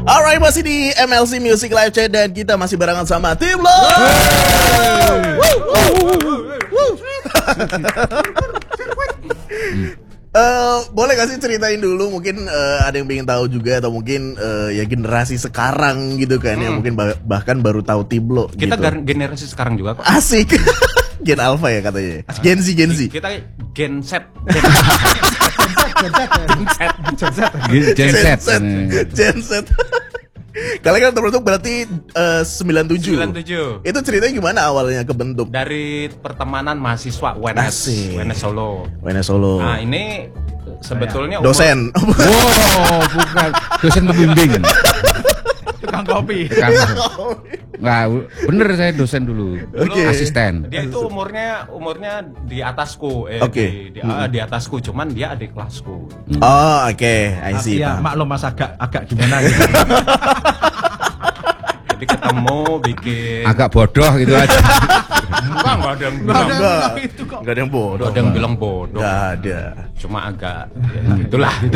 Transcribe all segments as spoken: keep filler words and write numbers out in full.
Alright, masih di M L C Music Live Chat dan kita masih barengan sama tim lo. Uh, boleh gak sih ceritain dulu mungkin uh, ada yang pengen tahu juga atau mungkin uh, ya generasi sekarang gitu kan hmm. yang mungkin bah bahkan baru tahu Tiblo kita gitu. Generasi sekarang juga kok. Asik. Gen Alpha ya katanya. Gen Z, Gen Z. Kita Gen Z. Gen Z. Gen Z. Kalian kan terbentuk berarti uh, sembilan tujuh. sembilan tujuh. Itu ceritanya gimana awalnya kebentuk? Dari pertemanan mahasiswa U N S, U N S Solo. U N S Solo. Nah, ini sebetulnya dosen. Umur... Wow, bukan dosen pembimbing. Tukang kopi. Tukang kopi. Nggak, bener saya dosen dulu, okay. Asisten. Dia itu umurnya umurnya di atasku, eh, okay. di, di, hmm. uh, di atasku, cuman dia adik kelasku. Hmm. Oh, oke, okay. I see. Ya, maklum mas agak agak gimana gitu. Jadi ketemu bikin agak bodoh gitu aja. Enggak, enggak ada yang bilang enggak, itu kok. Enggak ada yang bodoh. Enggak ada yang bilang bodoh. Enggak ada. Cuma agak ya, itulah gitu.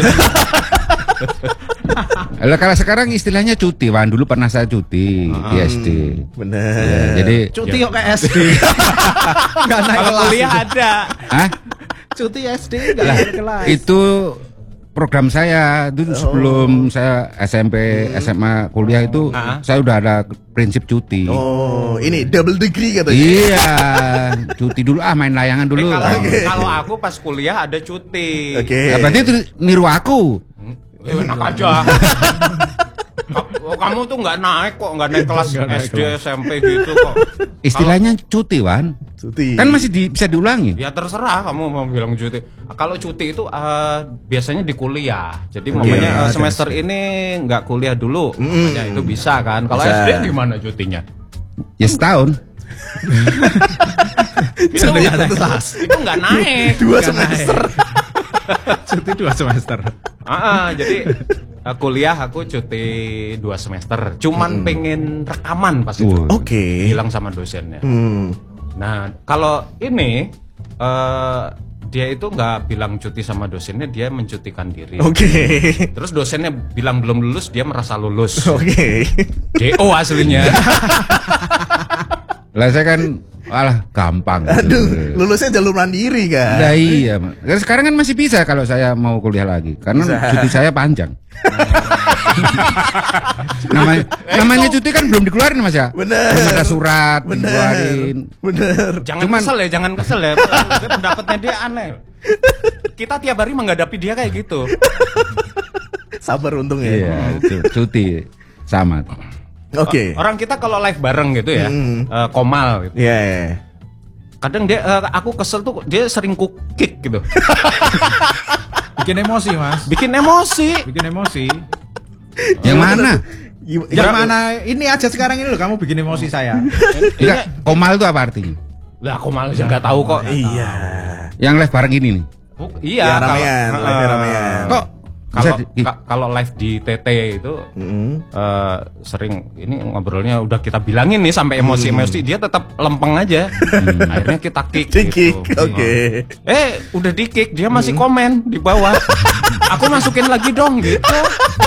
Kalau kalau sekarang istilahnya cuti, Wan. Dulu pernah saya cuti hmm, di S D. Bener. Ya, jadi cuti kok ke S D. Enggak naik kelas. Kuliah ada. Hah? Cuti S D enggak naik kelas. Itu program saya itu oh. Sebelum saya S M P, hmm. S M A, kuliah itu uh-huh. saya udah ada prinsip cuti. Oh, ini double degree katanya. Iya, cuti dulu ah main layangan dulu. Eh, kalau, okay. kalau aku pas kuliah ada cuti. Oke. Okay. Nah, berarti itu niru aku. Eh, enak aja. Kamu tuh nggak naik kok, nggak naik kelas gak S D, naik S M P gitu kok. Istilahnya kalo, cuti, Wan. Cuti. Kan masih di, bisa diulangi. Ya terserah kamu mau bilang cuti. Kalau cuti itu uh, biasanya di kuliah. Jadi okay, mamanya uh, semester ya, ini nggak kuliah dulu. Mm. Mamanya itu bisa kan. Kalau S D gimana cutinya? Ya setahun. Itu nggak naik kelas. Itu nggak naik. Dua semester. Cuti dua semester. Ah, uh, jadi uh, kuliah aku cuti dua semester. Cuman hmm. pengen rekaman pas itu. Oke. Okay. Bilang sama dosennya. Hmm. Nah kalau ini uh, dia itu nggak bilang cuti sama dosennya, dia mencutikan diri. Oke. Okay. Terus dosennya bilang belum lulus, dia merasa lulus. Oke. Okay. D O aslinya. Lah saya kan alah gampang. Aduh, gitu. Lulusnya jalur mandiri kan. Nah, iya, sekarang kan masih bisa kalau saya mau kuliah lagi karena bisa. Cuti saya panjang. namanya namanya cuti kan belum dikeluarin Mas ya. Bener. Belum ada surat bener. dikeluarin. Bener. Jangan Cuman, kesel ya, jangan kesel ya. Pendapatnya dia aneh. Kita tiap hari menghadapi dia kayak gitu. Sabar untung ya. Iya, cuti sama. Oke. Okay. Orang kita kalau live bareng gitu ya, hmm. uh, Komal gitu. Iya. Yeah, yeah. Kadang dia, uh, aku kesel tuh dia sering ku kick gitu. Bikin emosi Mas. Bikin emosi. Bikin emosi. Yang mana? Yang mana? Ini aja sekarang ini loh, kamu bikin emosi saya. Enggak, Komal itu apa artinya? Lah Komal aja nggak tahu kok. Iya. Yang live bareng ini nih. Oh, iya. Ramean, kalau, live ramean. Kok kalau kalau live di T T itu mm-hmm. uh, sering ini ngobrolnya udah kita bilangin nih sampai emosi-emosi, dia tetap lempeng aja. Hmm. Akhirnya kita kick. Di kick, gitu. oke. Okay. Eh udah di kick, dia masih mm. komen di bawah. Aku masukin lagi dong gitu.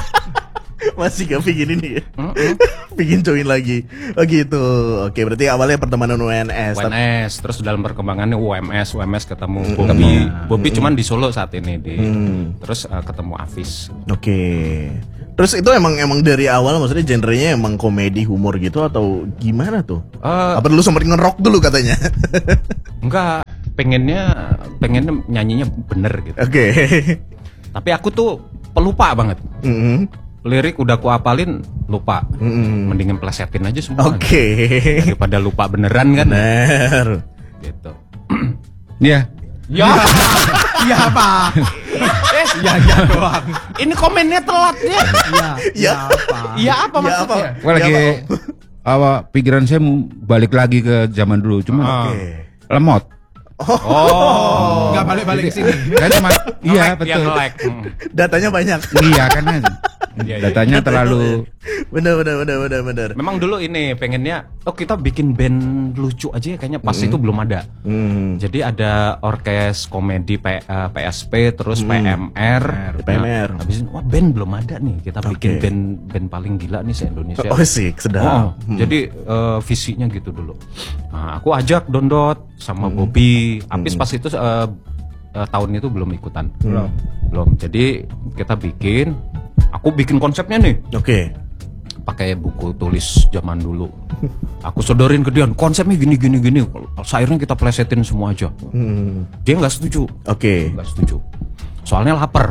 Masih gak bikin ini ya? Mm-mm. Bikin join lagi. Oh gitu. Oke, berarti awalnya pertemanan U N S. U N S, terus dalam perkembangannya U M S, U M S ketemu mm-hmm. Bobby. Bobby mm-hmm. cuman di Solo saat ini di. Mm. Terus uh, ketemu Afis. Oke. Terus itu emang emang dari awal maksudnya genrenya emang komedi humor gitu atau gimana tuh? Uh, Apa dulu sempat ngerok dulu katanya? Enggak, pengennya pengennya nyanyinya bener gitu. Oke. Okay. Tapi aku tuh pelupa banget. Mm-hmm. Lirik udah ku apalin lupa. Mm. Mendingan plesetin aja semua. Oke. Okay. Daripada lupa beneran kan. Bener. Gitu. Iya. Ya. Iya apa? Eh, ya ya doang. Ini komennya telat ya. Iya. Iya apa? Iya apa maksudnya? Gua lagi apa pikiran saya balik lagi ke zaman dulu, cuma oh. okay. lemot. Oh, oh. Nggak balik-balik ke sini. Kan cuma iya betul. Like. Datanya banyak. Iya kan. Datanya terlalu Bener bener bener bener bener. Memang dulu ini pengennya, oh kita bikin band lucu aja ya, kayaknya pas mm. itu belum ada. Mm. Jadi ada orkes komedi P, uh, P S P, terus mm. P M R. P M R. Nah, habis itu, wah band belum ada nih, kita Okay. bikin band band paling gila nih se-Indonesia. Oh sih, sedap. Oh, Hmm. Jadi uh, visinya gitu dulu. Nah, aku ajak Dondot sama hmm. Bobby. Apis hmm. pas itu uh, uh, tahun itu belum ikutan. Belum. Belum. Jadi kita bikin, aku bikin konsepnya nih. Oke. Okay. Pakai buku tulis zaman dulu. Aku sodorin ke dia, konsepnya gini gini gini. Akhirnya kita plesetin semua aja. Hmm. Dia nggak setuju. Oke. Okay. Nggak setuju. Soalnya lapar.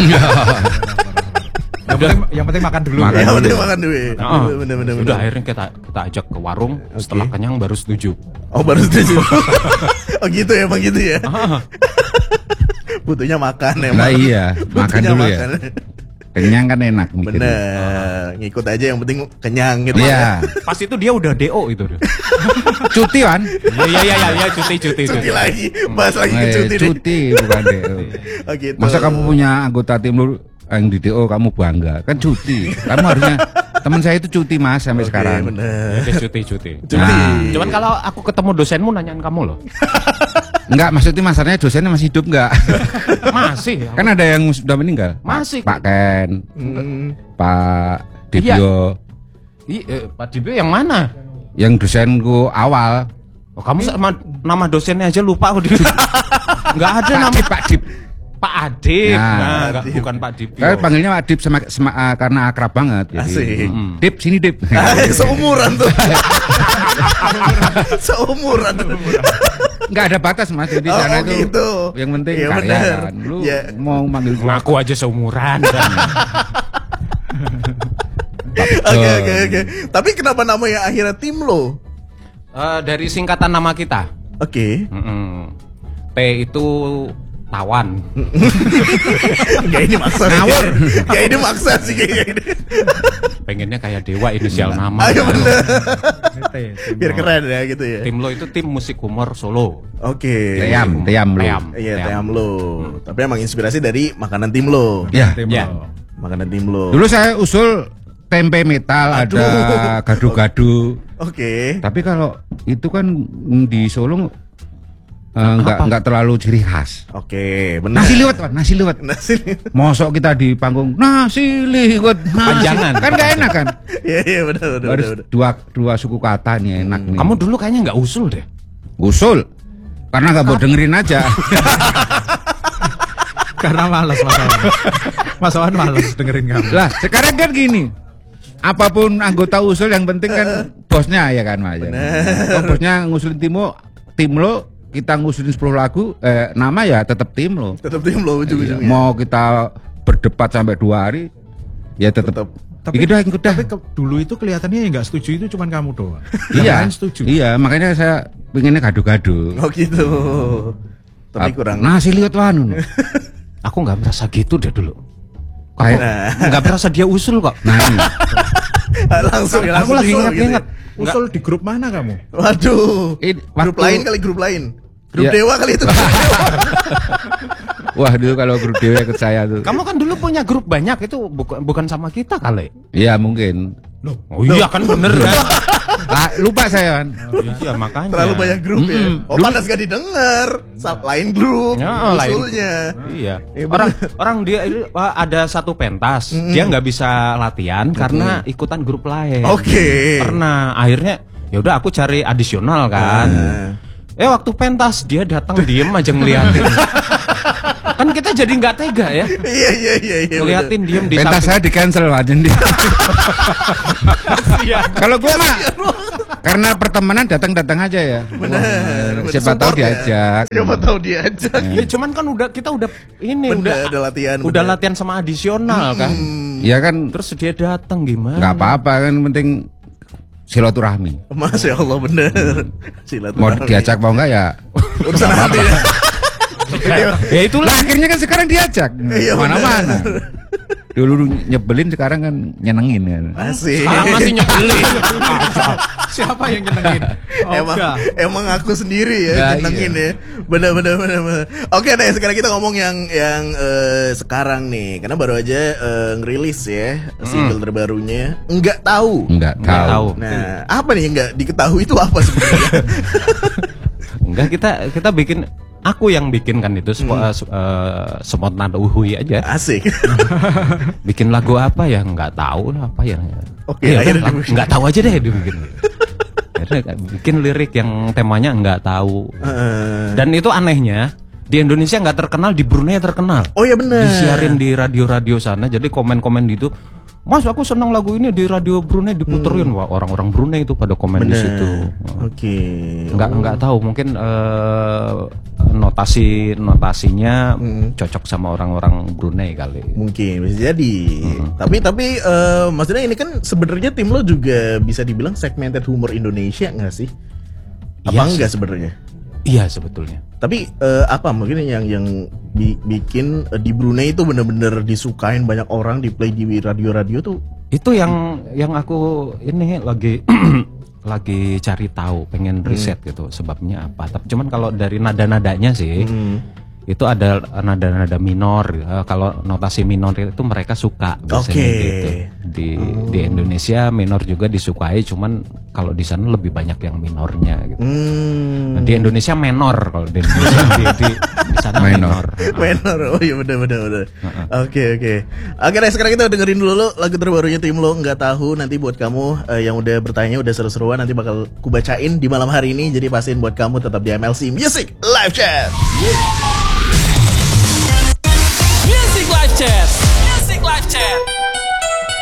Yang penting, yang penting makan dulu. Makan Yang dulu. penting makan dulu. Nah, Bener bener sudah bener. akhirnya kita kita ajak ke warung. Okay. Setelah kenyang baru setuju. Oh baru setuju. Oh gitu ya, bang gitu ya. Butuhnya makan ya. Nah iya, makan Butuhnya dulu makan. ya. Kenyang kan enak mikirnya. Bener, ngikut aja yang penting kenyang gitu. Iya. Pas itu dia udah D O itu. Cuti kan? Iya iya iya ya, cuti cuti Cuti lagi, bahas lagi Eh, ke cuti nih. cuti bukan D O. Oh gitu. Masa kamu punya anggota tim lu yang di D O kamu bangga? Kan cuti. Kamu harusnya teman saya itu cuti Mas sampai Oke, sekarang. bener. Dia cuti cuti. Cuti. Nah. Cuman kalau aku ketemu dosenmu nanyain kamu loh. Enggak, maksudnya masalahnya dosennya masih hidup enggak? Masih. Kan ada yang sudah meninggal. Masih. Pak Ken, Hmm. Pak Dibyo, Ih, eh, Pak Dibyo yang mana? yang dosenku awal. Oh, kamu sama nama dosennya aja lupa aku. Enggak ada Pak nama Dip, Pak Dip. Pak Adip. Nah, Nah, enggak, Adip. bukan Pak Dibyo. Saya panggilnya Pak Dip sama, sama uh, karena akrab banget. Jadi, Asik. mm, Dip sini Dip. Ah, seumuran tuh. Seumuran tuh. Enggak ada batas Mas di Oh, sana oh, itu. gitu. Yang penting Iya, karya bener. kan. Lu Ya. mau manggil gua Ngaku aja seumuran. Oke oke oke. Tapi kenapa namanya akhirnya tim lo? Eh, dari singkatan nama kita. Oke. Mm-mm. T itu tawan. Kayak ini maksa sih. Ngawur. Kayak ini maksa sih kayak ini. Pengennya kayak dewa inisial nama. Ayo bener. T, Biar keren ya gitu ya. Tim lo itu tim musik humor Solo. Oke. Team, team lu. Team. Iya, Team. team lo. Tapi emang inspirasi dari makanan tim lo. Ya. Tim Ya. lo. Makanan tim lo. Dulu saya usul tempe metal, Aduh. ada gado-gado. Oke. Tapi kalau itu kan mm, di Solo eh, nggak Apa? nggak terlalu ciri khas. Oke, benar. Nasi liwet, Pak, nasi liwet. Nasi. Mosok kita di panggung nasi liwet, nasi. Kepanjangan. Kan gak enak kan? Iya, iya benar benar Harus benar. dua dua suku kata nih enak nih. Kamu dulu kayaknya nggak usul deh. usul karena nggak mau dengerin aja. Karena malas Mas Awan. Mas Awan malas dengerin kamu. Lah sekarang kan gini. Apapun anggota usul yang penting kan bosnya ya kan Mas. Kalau bosnya ngusulin tim lo, tim lo kita ngusulin sepuluh lagu, eh, nama ya tetap tim lo. Tetap tim lo Iya, ujung-ujungnya. mau kita berdebat sampai dua hari, ya tetap. Tetap. Tapi, Ikut dah, ikut dah. tapi ke- dulu itu kelihatannya yang nggak setuju itu cuman kamu doang. Yang Iya, lain setuju. iya makanya saya pengennya gado-gado. Oh gitu. Tapi Ap- kurang. Nasi liwet wanu. Aku nggak merasa gitu deh dulu. Kayak, Nah, Nggak merasa dia usul kok. nah, ini. langsung ya, Aku langsung lagi usul ingat-ingat. gitu Usul di grup mana kamu? ya. Waduh. Ini Grup waktu- lain kali grup lain. Grup Iya. dewa kali itu. Wah dulu kalau grup dewa ikut saya tuh. Kamu kan dulu punya grup banyak itu bukan bukan sama kita kali. Iya mungkin. Oh iya kan bener kan. Ah, lupa saya kan. Iya makanya. Terlalu banyak grup ya. Mm-mm. Oh pantas gak didengar. Sa- Lain grup. Ya, lain. Usulnya. Iya. Ya, orang orang dia itu uh, ada satu pentas, dia nggak bisa latihan karena ikutan grup lain. Oke. Pernah akhirnya ya udah aku cari adisional kan. Ah. Eh waktu pentas dia datang diem aja ngeliatin. Kan kita jadi nggak tega ya. Iya iya iya iya. Ngeliatin diem di Pentas saya di cancel aja nih. Iya. Kalau gua mah karena pertemanan datang-datang aja ya. Benar. Wah, siapa tahu Support ya. diajak. Siapa tahu diajak. Ya, cuman kan udah kita udah ini Bener, udah udah latihan, udah bener. latihan sama adisional kan. Iya kan Terus dia datang gimana? nggak apa-apa kan penting silaturahmi. Masya Allah bener. Mau Silaturahmi. diajak mau enggak ya Urusan hati ya. Ya itulah akhirnya kan sekarang diajak Iya, mana-mana. Dulu nyebelin, sekarang kan nyenengin ya. Asik. Sekarang masih nyebelin. Siapa yang nyenengin? Emang Oga. emang aku sendiri ya Nah, nyenengin iya. ya. Benar benar benar benar. Oke deh, sekarang kita ngomong yang yang eh, sekarang nih. Karena baru aja eh, ngerilis ya single terbarunya. Enggak tahu. Enggak Nggak tahu. tahu. Nah, apa nih yang enggak diketahui itu apa sebenarnya? Enggak, kita kita bikin, aku yang bikin kan itu semua Hmm. uh, semot nada uhui aja. Asik. Bikin lagu apa ya nggak tahu lah apa ya. Oke, Ya udah, akhirnya lah, dibikin. nggak tahu aja deh dibikin. Akhirnya bikin lirik yang temanya nggak tahu. Eh, Dan itu anehnya di Indonesia nggak terkenal, di Brunei terkenal. oh ya benar. Disiarin di radio-radio sana. Jadi komen-komen di itu, Mas aku senang lagu ini di radio Brunei diputerin. Wah, orang-orang Brunei itu pada komen di Benar. situ. Oke. Nggak nggak tahu, mungkin eh, notasi notasinya Hmm. cocok sama orang-orang Brunei kali. Mungkin bisa jadi. Tapi tapi eh, maksudnya ini kan sebenarnya tim lo juga bisa dibilang segmented humor Indonesia nggak sih? Apa Iya sih. enggak sebenarnya? Iya sebetulnya. Tapi eh, apa mungkin yang yang bi- bikin eh, di Brunei itu bener-bener disukain banyak orang, di play di radio-radio tuh. Itu yang yang aku ini lagi lagi cari tahu, pengen riset gitu sebabnya apa. Tapi cuman kalau dari nada-nadanya sih itu ada nada-nada minor. Eh, kalau notasi minor itu mereka suka biasanya Oke. gitu. Di di Indonesia minor juga disukai, cuman kalau di sana lebih banyak yang minornya gitu. Hmm. Nah, di Indonesia menor, kalau di Indonesia di, di, di sana Minor. minor. Menor, oh iya bener bener bener. Oke oke. Oke deh, sekarang kita dengerin dulu lagu terbarunya tim lo nggak tahu. Nanti buat kamu eh, yang udah bertanya udah seru-seruan, nanti bakal kubacain di malam hari ini. Jadi pastiin buat kamu tetap di M L C Music Live Chat. Music Live Chat. Music Live Chat.